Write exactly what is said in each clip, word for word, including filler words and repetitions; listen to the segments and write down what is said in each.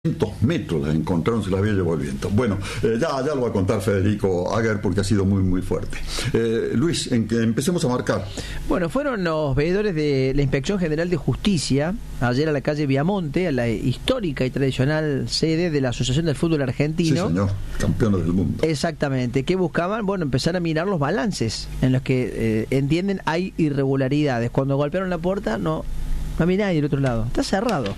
metros las encontraron, se las había llevado el viento. Bueno, eh, ya, ya lo va a contar Federico Aguer porque ha sido muy muy fuerte. eh, Luis, en que empecemos a marcar. Bueno, fueron los veedores de la Inspección General de Justicia ayer a la calle Viamonte, a la histórica y tradicional sede de la Asociación del Fútbol Argentino. Sí, señor, campeones del mundo. Exactamente, que buscaban, bueno, empezar a mirar los balances en los que eh, entienden hay irregularidades. Cuando golpearon la puerta, no, no había nadie del otro lado, está cerrado.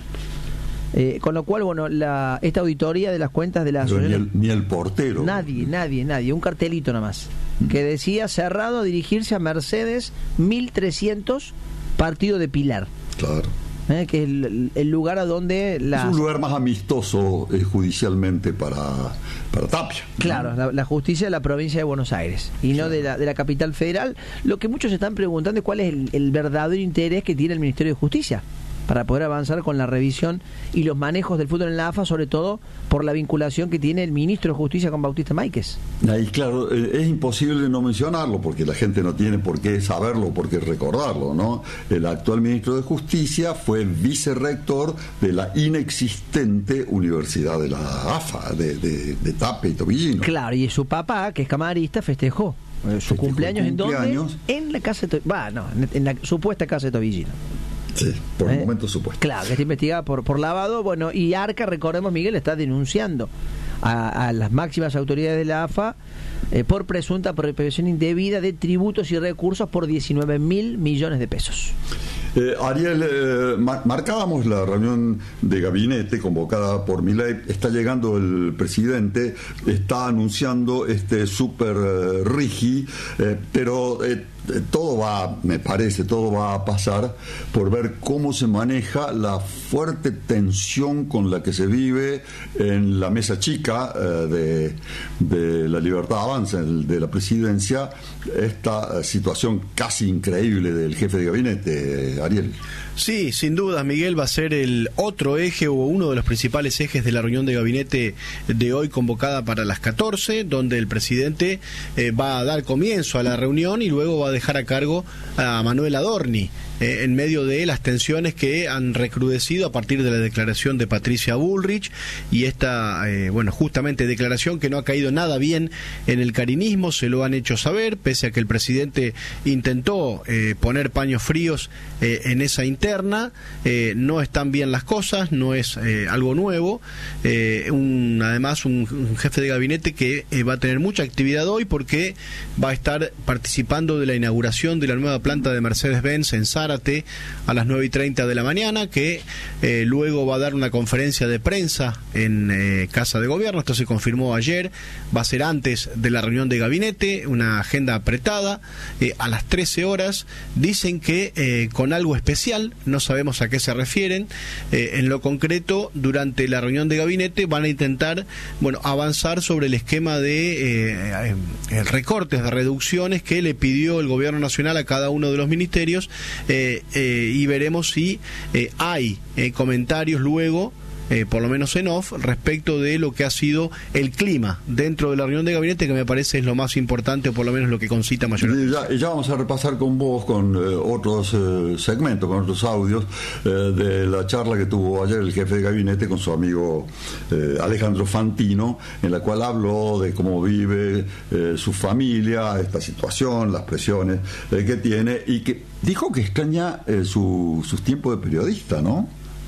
Eh, con lo cual, bueno, la, esta auditoría de las cuentas de la Pero asociación... Ni el, ni el portero. Nadie, nadie, nadie. Un cartelito nada más. Mm. Que decía cerrado a dirigirse a Mercedes mil trescientos, partido de Pilar. Claro. Eh, que es el, el lugar a donde... La... Es un lugar más amistoso eh, judicialmente para, para Tapia. Claro, ¿no? la, la justicia de la provincia de Buenos Aires y claro. no de la, de la capital federal. Lo que muchos se están preguntando es cuál es el, el verdadero interés que tiene el Ministerio de Justicia para poder avanzar con la revisión y los manejos del fútbol en la A F A, sobre todo por la vinculación que tiene el ministro de Justicia con Bautista Máiquez. Ahí, claro, es imposible no mencionarlo, porque la gente no tiene por qué saberlo, por qué recordarlo, ¿no? El actual ministro de Justicia fue vicerrector de la inexistente Universidad de la A F A, de, de, de Tapia y Tobillino. Claro, y su papá, que es camarista, festejó su festejó cumpleaños, cumpleaños en dónde? En la casa de Tobillino. Bah, no, en la supuesta casa de Tobillino. Sí, por el ¿Eh? momento supuesto. Claro, que está investigada por, por lavado. Bueno, y Arca, recordemos, Miguel, está denunciando a, a las máximas autoridades de la A F A eh, por presunta apropiación indebida de tributos y recursos por diecinueve mil millones de pesos. Eh, Ariel, eh, mar- marcábamos la reunión de gabinete convocada por Milei. Está llegando el presidente, está anunciando este super eh, rigi, eh, pero eh, todo va, me parece, todo va a pasar por ver cómo se maneja la fuerte tensión con la que se vive en la mesa chica eh, de, de la Libertad Avanza, de la presidencia, esta eh, situación casi increíble del jefe de gabinete, Ariel. Sí, sin duda, Miguel, va a ser el otro eje o uno de los principales ejes de la reunión de gabinete de hoy convocada para las catorce, donde el presidente eh, va a dar comienzo a la reunión y luego va a dejar a cargo a Manuel Adorni, eh, en medio de las tensiones que han recrudecido a partir de la declaración de Patricia Bullrich y esta, eh, bueno, justamente declaración que no ha caído nada bien en el carinismo, se lo han hecho saber, pese a que el presidente intentó eh, poner paños fríos eh, en esa interna, eh, no están bien las cosas, no es eh, algo nuevo, eh, un, además un, un jefe de gabinete que eh, va a tener mucha actividad hoy porque va a estar participando de la inauguración de la nueva planta de Mercedes-Benz en Zárate a las nueve y treinta de la mañana, que eh, luego va a dar una conferencia de prensa en eh, Casa de Gobierno. Esto se confirmó ayer, va a ser antes de la reunión de gabinete, una agenda apretada, eh, a las trece horas, dicen que eh, con algo especial, no sabemos a qué se refieren, eh, en lo concreto, durante la reunión de gabinete van a intentar, bueno, avanzar sobre el esquema de eh, eh, recortes, de reducciones que le pidió el gobierno nacional a cada uno de los ministerios, eh, eh, y veremos si eh, hay eh, comentarios luego, Eh, por lo menos en off, respecto de lo que ha sido el clima dentro de la reunión de gabinete, que me parece es lo más importante, o por lo menos lo que concita mayormente. Y ya, y ya vamos a repasar con vos, con eh, otros eh, segmentos, con otros audios, eh, de la charla que tuvo ayer el jefe de gabinete con su amigo eh, Alejandro Fantino, en la cual habló de cómo vive eh, su familia, esta situación, las presiones eh, que tiene, y que dijo que extraña eh, su, sus tiempos de periodista, ¿no?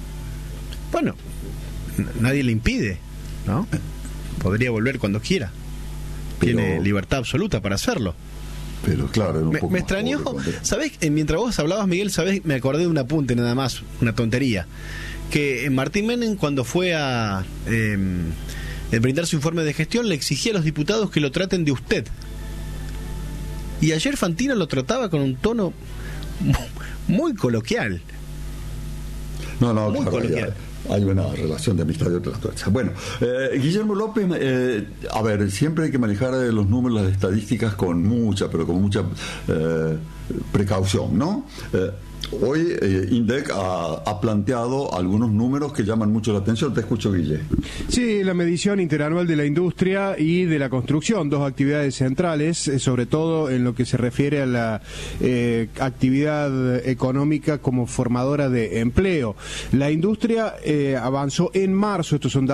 Bueno, nadie le impide, ¿no? Podría volver cuando quiera. Pero, tiene libertad absoluta para hacerlo. Pero claro, un me, poco me extrañó, ¿sabés? Mientras vos hablabas, Miguel, ¿sabés? Me acordé de un apunte nada más, una tontería. Que Martín Menem, cuando fue a eh, brindar su informe de gestión, le exigía a los diputados que lo traten de usted. Y ayer Fantino lo trataba con un tono muy coloquial. No, no, muy claro, coloquial. Ya. Hay una relación de amistad y otras cosas. Bueno, eh, Guillermo López, eh, a ver, siempre hay que manejar los números, las estadísticas con mucha, pero con mucha eh, precaución, ¿no? Eh, Hoy eh, INDEC ha, ha planteado algunos números que llaman mucho la atención. Te escucho, Guille. Sí, la medición interanual de la industria y de la construcción, dos actividades centrales, eh, sobre todo en lo que se refiere a la eh, actividad económica como formadora de empleo. La industria eh, avanzó en marzo, estos son datos